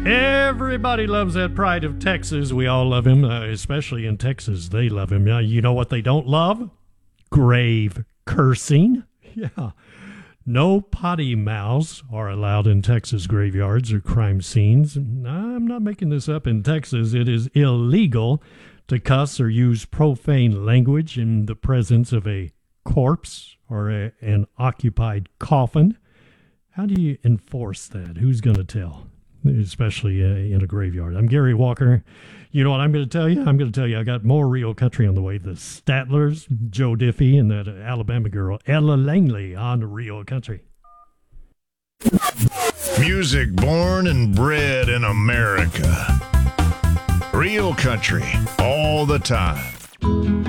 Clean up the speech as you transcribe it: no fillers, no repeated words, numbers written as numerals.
Everybody loves that pride of Texas. We all love him, especially in Texas. They love him. You know what they don't love? Grave cursing. Yeah. No potty mouths are allowed in Texas graveyards or crime scenes. I'm not making this up. In Texas, it is illegal to cuss or use profane language in the presence of a corpse or an occupied coffin. How do you enforce that? Who's going to tell? Especially in a graveyard. I'm Gary Walker. You know what I'm going to tell you? I'm going to tell you I got more real country on the way. The Statlers, Joe Diffie, and that Alabama girl, Ella Langley, on the Real Country. Music born and bred in America. Real country all the time.